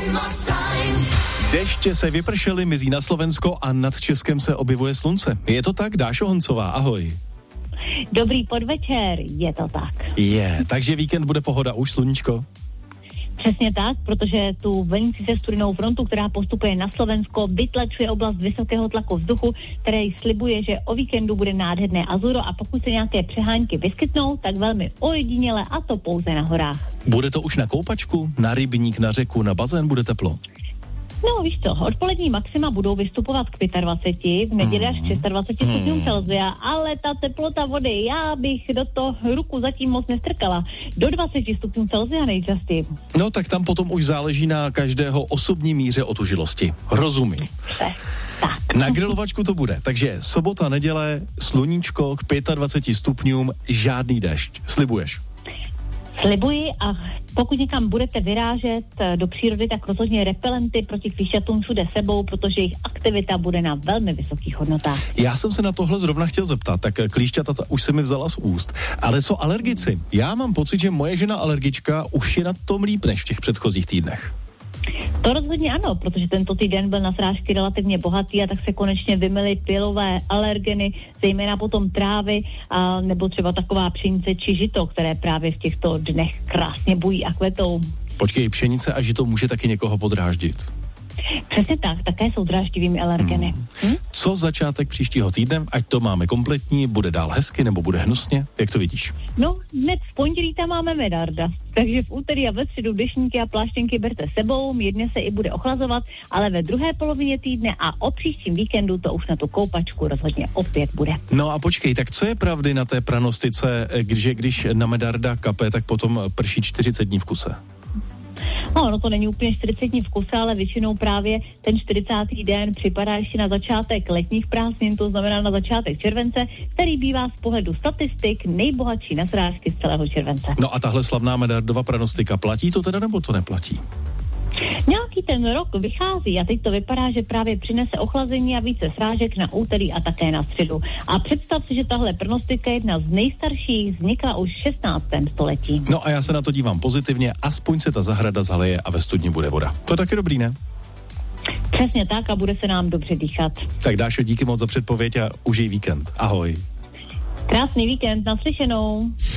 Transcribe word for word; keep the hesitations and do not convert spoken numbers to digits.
Deště se vypršely, mizí na Slovensko a nad Českem se objevuje slunce. Je to tak, Dášo Honcová, ahoj. Dobrý podvečer, je to tak. Je, takže víkend bude pohoda, už sluníčko? Přesně tak, protože tu vlnící se studenou frontu, která postupuje na Slovensko, vytlačuje oblast vysokého tlaku vzduchu, který slibuje, že o víkendu bude nádherné azuro a pokud se nějaké přehánky vyskytnou, tak velmi ojediněle a to pouze na horách. Bude to už na koupačku, na rybník, na řeku, na bazén bude teplo? No víš co, odpolední maxima budou vystupovat k dvaceti pěti, v neděli až k dvaceti šesti stupňům Celsia, ale ta teplota vody, já bych do toho ruku zatím moc nestrkala. Do dvaceti stupňů Celsia nejčastěji. No tak tam potom už záleží na každého osobní míře otužilosti. Rozumím. Tak. Na grilovačku to bude, takže sobota, neděle, sluníčko k dvaceti pěti stupňům, žádný déšť. Slibuješ? Slibuji a pokud někam budete vyrážet do přírody, tak rozhodně repelenty proti klíšťatům všude sebou, protože jejich aktivita bude na velmi vysokých hodnotách. Já jsem se na tohle zrovna chtěl zeptat, tak klíšťata už se mi vzala z úst. Ale co alergici? Já mám pocit, že moje žena alergička už je na tom líp než v těch předchozích týdnech. To rozhodně ano, protože tento týden byl na srážky relativně bohatý a tak se konečně vymyly pilové alergeny, zejména potom trávy a nebo třeba taková pšenice či žito, které právě v těchto dnech krásně bují a kvetou. Počkej, pšenice a žito může taky někoho podráždit. Přesně tak, také jsou dráždivými alergeny. Hmm. Hm? Co začátek příštího týdne, ať to máme kompletní, bude dál hezky nebo bude hnusně? Jak to vidíš? No, hned v pondělí tam máme medarda, takže v úterý a ve středu dešníky a pláštěnky berte sebou, mírně se i bude ochlazovat, ale ve druhé polovině týdne a o příštím víkendu to už na tu koupačku rozhodně opět bude. No a počkej, tak co je pravdy na té pranostice, že když na medarda kape, tak potom prší čtyřicet dní v kuse? No, no to není úplně čtyřicet dní v kuse, ale většinou právě ten čtyřicátý den připadá ještě na začátek letních prázdnin, to znamená na začátek července, který bývá z pohledu statistik nejbohatší na srážky z celého července. No a tahle slavná medardova pranostika, platí to teda nebo to neplatí? Nějaký ten rok vychází a teď to vypadá, že právě přinese ochlazení a více srážek na úterý a také na středu. A představ si, že tahle pronostika je jedna z nejstarších, vznikla už v šestnáctém století. No a já se na to dívám pozitivně, aspoň se ta zahrada zaleje a ve studni bude voda. To je taky dobrý, ne? Přesně tak a bude se nám dobře dýchat. Tak Dášo, díky moc za předpověď a užij víkend. Ahoj. Krásný víkend, naslyšenou.